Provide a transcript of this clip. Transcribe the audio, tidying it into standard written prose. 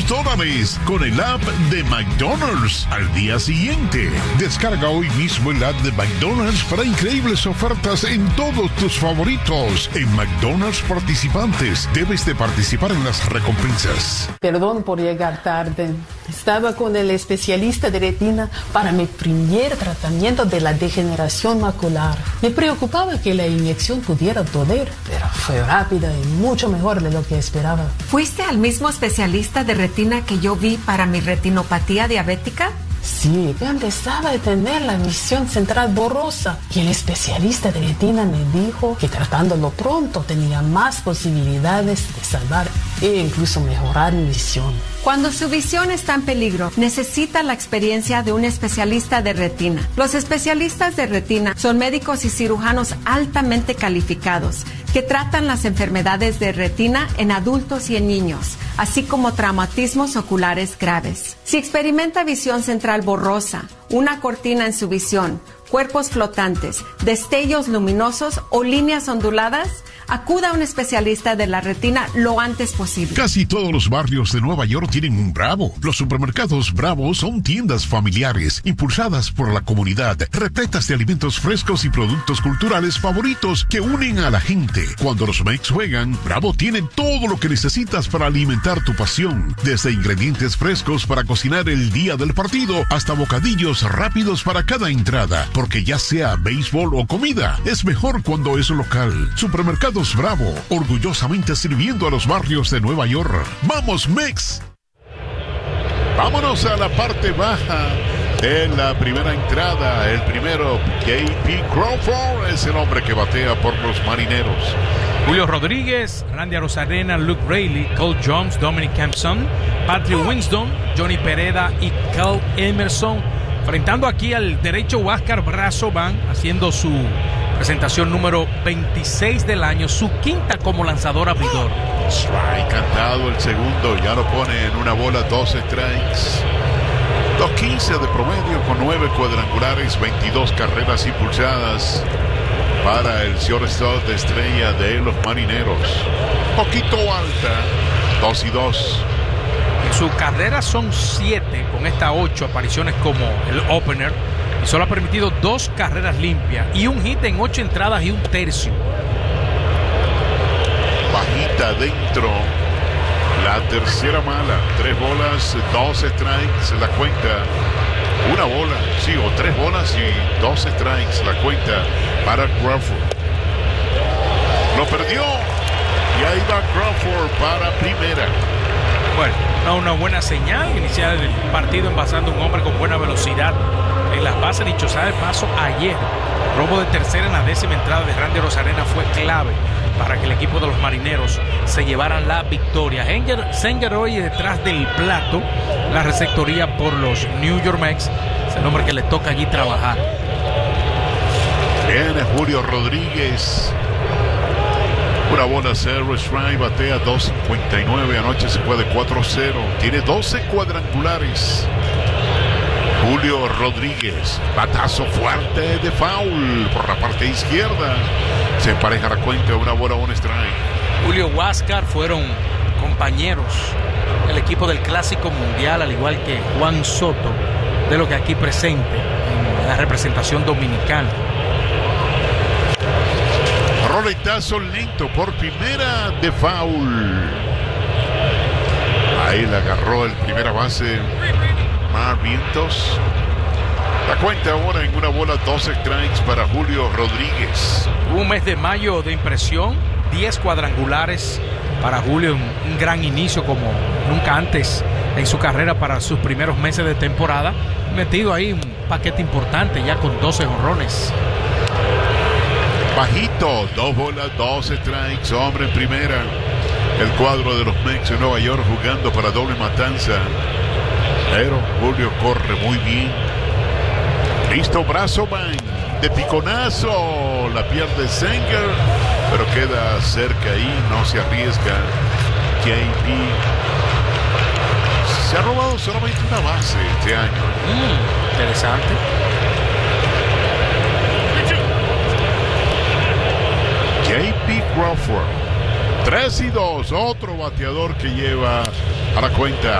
$2 con el app de McDonald's al día siguiente. Descarga hoy mismo el app de McDonald's para increíbles ofertas en todos tus favoritos. En McDonald's participantes, debes de participar en las recompensas. Perdón por llegar tarde. Estaba con el especialista de retina para mi primer tratamiento de la degeneración macular. Me preocupaba que la inyección pudiera doler, pero fue rápida y mucho mejor de lo que esperaba. ¿Fuiste al mismo especialista de retina que yo vi para mi retinopatía diabética? Sí, yo empezaba a tener la visión central borrosa y el especialista de retina me dijo que tratándolo pronto tenía más posibilidades de salvar e incluso mejorar mi visión. Cuando su visión está en peligro, necesita la experiencia de un especialista de retina. Los especialistas de retina son médicos y cirujanos altamente calificados que tratan las enfermedades de retina en adultos y en niños, así como traumatismos oculares graves. Si experimenta visión central borrosa, una cortina en su visión, cuerpos flotantes, destellos luminosos o líneas onduladas, acuda a un especialista de la retina lo antes posible. Casi todos los barrios de Nueva York tienen un Bravo. Los supermercados Bravo son tiendas familiares, impulsadas por la comunidad, repletas de alimentos frescos y productos culturales favoritos que unen a la gente. Cuando los Mex juegan, Bravo tiene todo lo que necesitas para alimentar tu pasión. Desde ingredientes frescos para cocinar el día del partido, hasta bocadillos rápidos para cada entrada. Porque ya sea béisbol o comida, es mejor cuando es local. Supermercados Bravo, orgullosamente sirviendo a los barrios de Nueva York. ¡Vamos, Mex! Vámonos a la parte baja de la primera entrada. El primero, J.P. Crawford, es el hombre que batea por los Marineros. Julio Rodríguez, Randy Arozarena, Luke Raley, Cole Jones, Dominic Campson, Patrick Winston, Johnny Pereda y Cal Emerson, enfrentando aquí al derecho Huáscar Brazoban, haciendo su presentación número 26 del año, su quinta como lanzador abridor. Strike cantado el segundo, ya lo pone en una bola, 12 strikes. 2.15 de promedio con 9 cuadrangulares, 22 carreras impulsadas para el shortstop de estrella de los Marineros. Poquito alta, 2-2. En su carrera son 7, con estas 8 apariciones como el opener, y solo ha permitido 2 carreras limpias y un hit en 8 entradas y un tercio. Bajita dentro, la tercera mala, 3 bolas, 2 strikes, la cuenta. Una bola, sí, o 3 bolas y 2 strikes, la cuenta para Crawford. Lo perdió y ahí va Crawford para primera. Bueno, una buena señal iniciar el partido envasando un hombre con buena velocidad en las bases. Dicho sea de paso, ayer robo de tercera en la 10ª entrada de Randy Arozarena fue clave para que el equipo de los Marineros se llevaran la victoria. Senger hoy detrás del plato, la receptoría por los New York Mets, es el hombre que le toca allí trabajar. Viene Julio Rodríguez. Una bola, 0 strike, batea 2.59, anoche se fue de 4-0, tiene 12 cuadrangulares. Julio Rodríguez, batazo fuerte de foul por la parte izquierda. Se empareja la cuenta, una bola, 1 strike. Julio Huáscar fueron compañeros del equipo del Clásico Mundial, al igual que Juan Soto, de lo que aquí presente en la representación dominicana. Roletazo lento por primera de foul. Ahí la agarró el primera base Marvientos. La cuenta ahora en una bola, 12 strikes para Julio Rodríguez. Un mes de mayo de impresión, 10 cuadrangulares para Julio, un gran inicio como nunca antes en su carrera para sus primeros meses de temporada. Metido ahí un paquete importante ya con 12 jonrones. Bajito, 2 bolas, 2 strikes, hombre en primera. El cuadro de los Mets de Nueva York jugando para doble matanza. Pero Julio corre muy bien. Listo, Brazoban de piconazo. La pierde Senger, pero queda cerca ahí, no se arriesga. J.P. se ha robado solamente una base este año. Interesante. J.P. Crawford, 3-2, otro bateador que lleva a la cuenta